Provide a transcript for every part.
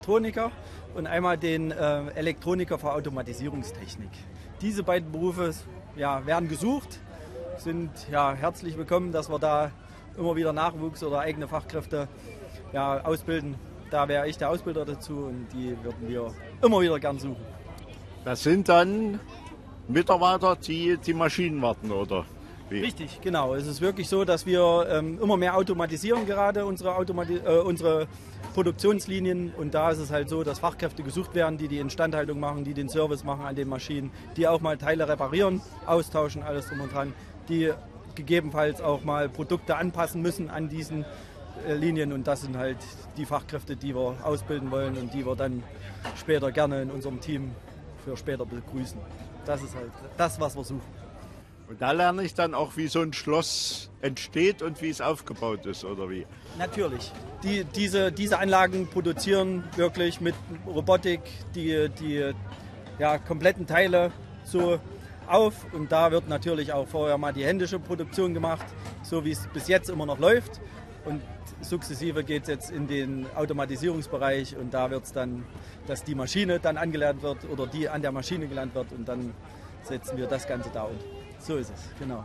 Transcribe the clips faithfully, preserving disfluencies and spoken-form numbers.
Elektroniker und einmal den äh, Elektroniker für Automatisierungstechnik. Diese beiden Berufe ja, werden gesucht, sind ja, herzlich willkommen, dass wir da immer wieder Nachwuchs oder eigene Fachkräfte ja, ausbilden. Da wäre ich der Ausbilder dazu und die würden wir immer wieder gern suchen. Das sind dann Mitarbeiter, die die Maschinen warten, oder wie? Richtig, genau. Es ist wirklich so, dass wir ähm, immer mehr automatisieren gerade unsere, Automati äh, unsere Produktionslinien. Und da ist es halt so, dass Fachkräfte gesucht werden, die die Instandhaltung machen, die den Service machen an den Maschinen, die auch mal Teile reparieren, austauschen, alles drum und dran, die gegebenenfalls auch mal Produkte anpassen müssen an diesen äh, Linien. Und das sind halt die Fachkräfte, die wir ausbilden wollen und die wir dann später gerne in unserem Team für später begrüßen. Das ist halt das, was wir suchen. Und da lerne ich dann auch, wie so ein Schloss entsteht und wie es aufgebaut ist, oder wie? Natürlich. Die, diese, diese Anlagen produzieren wirklich mit Robotik die, die ja, kompletten Teile so auf. Und da wird natürlich auch vorher mal die händische Produktion gemacht, so wie es bis jetzt immer noch läuft. Und sukzessive geht es jetzt in den Automatisierungsbereich und da wird es dann, dass die Maschine dann angelernt wird oder die an der Maschine gelernt wird und dann setzen wir das Ganze da um. So ist es, genau.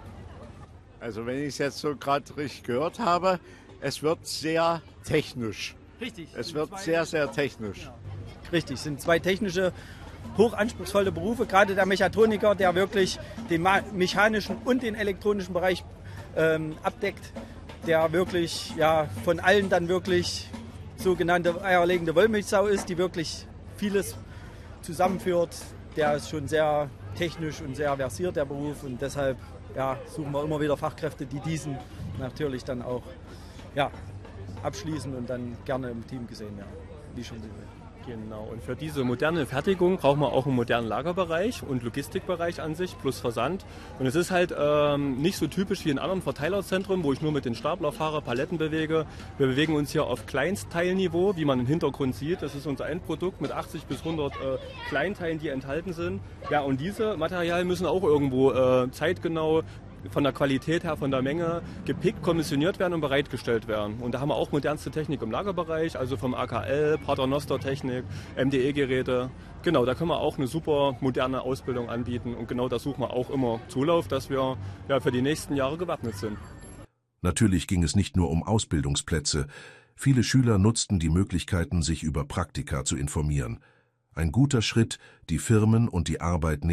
Also wenn ich es jetzt so gerade richtig gehört habe, es wird sehr technisch. Richtig. Es wird sehr, sehr technisch. Genau. Richtig, es sind zwei technische, hochanspruchsvolle Berufe. Gerade der Mechatroniker, der wirklich den mechanischen und den elektronischen Bereich ähm, abdeckt, der wirklich ja, von allen dann wirklich sogenannte eierlegende Wollmilchsau ist, die wirklich vieles zusammenführt. Der ist schon sehr technisch und sehr versiert, der Beruf. Und deshalb ja, suchen wir immer wieder Fachkräfte, die diesen natürlich dann auch ja, abschließen und dann gerne im Team gesehen werden, wie schon Sie will. Genau, und für diese moderne Fertigung braucht man auch einen modernen Lagerbereich und Logistikbereich an sich plus Versand. Und es ist halt ähm, nicht so typisch wie in anderen Verteilerzentren, wo ich nur mit den Stapler fahre, Paletten bewege. Wir bewegen uns hier auf Kleinstteilniveau, wie man im Hintergrund sieht. Das ist unser Endprodukt mit achtzig bis hundert äh, Kleinteilen, die enthalten sind. Ja, und diese Materialien müssen auch irgendwo äh, zeitgenau von der Qualität her, von der Menge gepickt, kommissioniert werden und bereitgestellt werden. Und da haben wir auch modernste Technik im Lagerbereich, also vom A K L, Paternoster-Technik, M D E-Geräte. Genau, da können wir auch eine super moderne Ausbildung anbieten und genau da suchen wir auch immer Zulauf, dass wir ja für die nächsten Jahre gewappnet sind. Natürlich ging es nicht nur um Ausbildungsplätze. Viele Schüler nutzten die Möglichkeiten, sich über Praktika zu informieren. Ein guter Schritt, die Firmen und die Arbeitnehmer